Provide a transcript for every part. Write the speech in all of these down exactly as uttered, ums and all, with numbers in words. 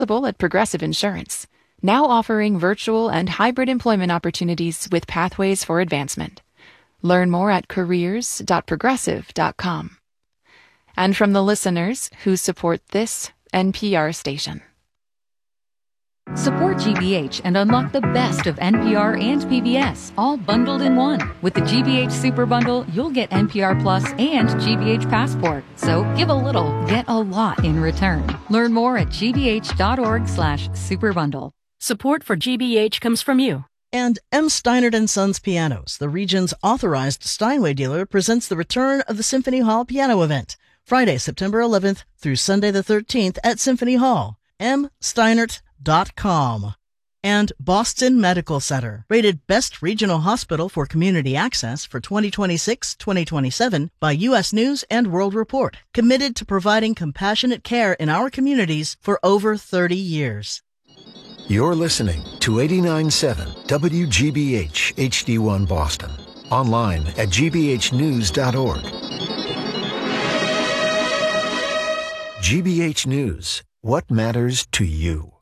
Available at Progressive Insurance, now offering virtual and hybrid employment opportunities with pathways for advancement. Learn more at careers dot progressive dot com. And from the listeners who support this N P R station. Support G B H and unlock the best of N P R and P B S, all bundled in one. With the G B H Super Bundle, you'll get N P R Plus and G B H Passport. So give a little, get a lot in return. Learn more at g b h dot org slash super bundle. Support for G B H comes from you. And M. Steinert and Sons Pianos, the region's authorized Steinway dealer, presents the return of the Symphony Hall Piano Event, Friday, September eleventh through Sunday the thirteenth at Symphony Hall. m steinert dot com. And Boston Medical Center, rated Best Regional Hospital for Community Access for twenty twenty-six twenty twenty-seven by U S News and World Report, committed to providing compassionate care in our communities for over thirty years. You're listening to eighty-nine point seven W G B H H D one Boston, online at g b h news dot org. G B H News, what matters to you?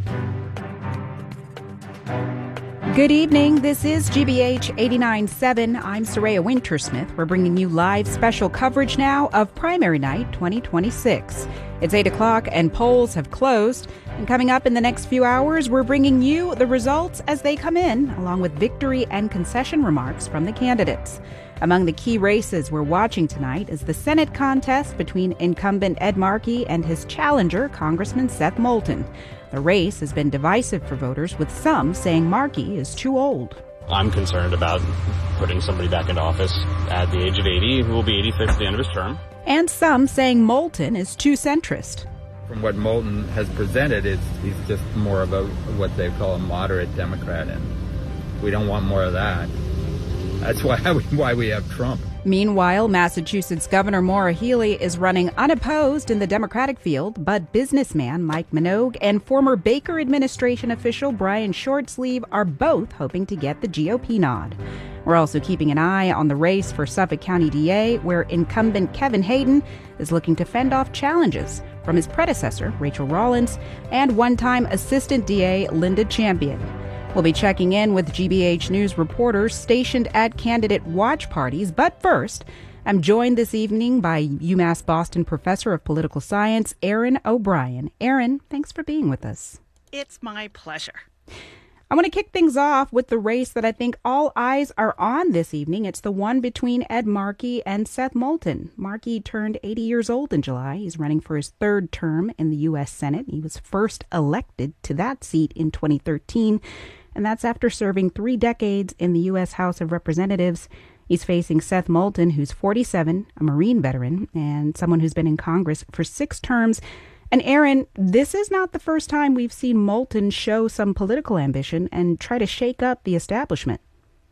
Good evening. This is G B H eighty-nine point seven. I'm Soraya Wintersmith. We're bringing you live special coverage now of Primary Night twenty twenty-six. It's eight o'clock and polls have closed. And coming up in the next few hours, we're bringing you the results as they come in, along with victory and concession remarks from the candidates. Among the key races we're watching tonight is the Senate contest between incumbent Ed Markey and his challenger, Congressman Seth Moulton. The race has been divisive for voters, with some saying Markey is too old. I'm concerned about putting somebody back into office at the age of eighty who will be eighty-six at the end of his term. And some saying Moulton is too centrist. From what Moulton has presented, is he's just more of a what they call a moderate Democrat, and we don't want more of that. That's why why we have Trump. Meanwhile, Massachusetts Governor Maura Healey is running unopposed in the Democratic field, but businessman Mike Minogue and former Baker administration official Brian Shortsleeve are both hoping to get the G O P nod. We're also keeping an eye on the race for Suffolk County D A, where incumbent Kevin Hayden is looking to fend off challenges from his predecessor, Rachel Rollins, and one-time Assistant D A Linda Champion. We'll be checking in with G B H News reporters stationed at candidate watch parties. But first, I'm joined this evening by UMass Boston professor of political science, Erin O'Brien. Erin, thanks for being with us. It's my pleasure. I want to kick things off with the race that I think all eyes are on this evening. It's the one between Ed Markey and Seth Moulton. Markey turned eighty years old in July. He's running for his third term in the U S Senate. He was first elected to that seat in twenty thirteen. And that's after serving three decades in the U S House of Representatives. He's facing Seth Moulton, who's forty-seven, a Marine veteran, and someone who's been in Congress for six terms. And Erin, this is not the first time we've seen Moulton show some political ambition and try to shake up the establishment.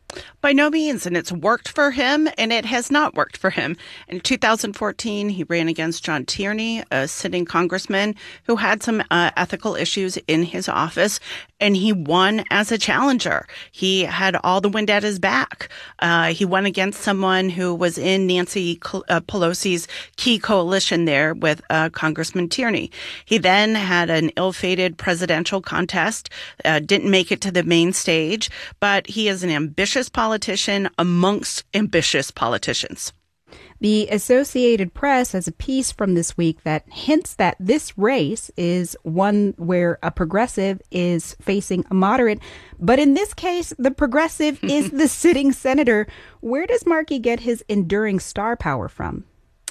By no means, and it's worked for him, and it has not worked for him. In two thousand fourteen, he ran against John Tierney, a sitting congressman who had some uh, ethical issues in his office, and he won as a challenger. He had all the wind at his back. Uh, he won against someone who was in Nancy Pelosi's key coalition there with uh, Congressman Tierney. He then had an ill-fated presidential contest, uh, didn't make it to the main stage, but he is an ambitious politician amongst ambitious politicians. The Associated Press has a piece from this week that hints that this race is one where a progressive is facing a moderate. But in this case, the progressive is the sitting senator. Where does Markey get his enduring star power from?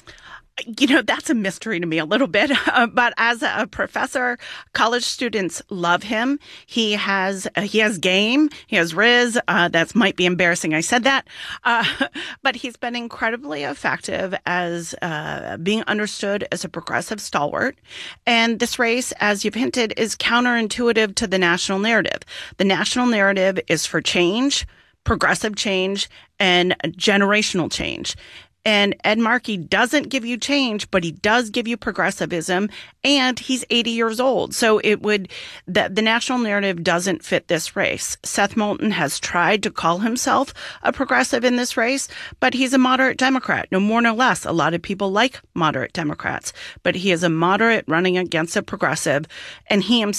You know, that's a mystery to me a little bit. Uh, but as a professor, college students love him. He has uh, he has game. He has riz. Uh, that might be embarrassing I said that. Uh, but he's been incredibly effective as uh, being understood as a progressive stalwart. And this race, as you've hinted, is counterintuitive to the national narrative. The national narrative is for change, progressive change, and generational change. And Ed Markey doesn't give you change, but he does give you progressivism, and he's eighty years old. So it would, the, the national narrative doesn't fit this race. Seth Moulton has tried to call himself a progressive in this race, but he's a moderate Democrat, no more no less. A lot of people like moderate Democrats, but he is a moderate running against a progressive, and he himself